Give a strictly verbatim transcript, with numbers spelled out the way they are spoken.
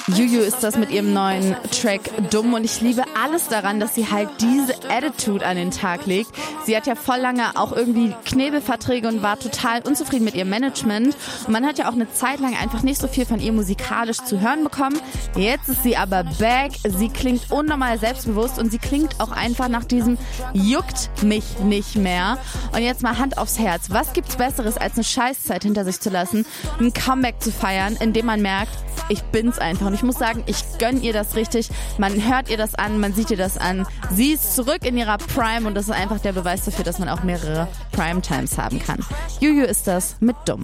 Juju ist das mit ihrem neuen Track Dumm und ich liebe alles daran, dass sie halt diese Attitude an den Tag legt. Sie hat ja voll lange auch irgendwie Knebelverträge und war total unzufrieden mit ihrem Management und man hat ja auch eine Zeit lang einfach nicht so viel von ihr musikalisch zu hören bekommen. Jetzt ist sie aber back, sie klingt unnormal selbstbewusst und sie klingt auch einfach nach diesem juckt mich nicht mehr. Und jetzt mal Hand aufs Herz, was gibt's Besseres als eine Scheißzeit hinter sich zu lassen, ein Comeback zu feiern, indem man merkt, ich bin's einfach. Und ich muss sagen, ich gönn ihr das richtig. Man hört ihr das an, man sieht ihr das an. Sie ist zurück in ihrer Prime und das ist einfach der Beweis dafür, dass man auch mehrere Prime-Times haben kann. Juju ist das mit Dumm.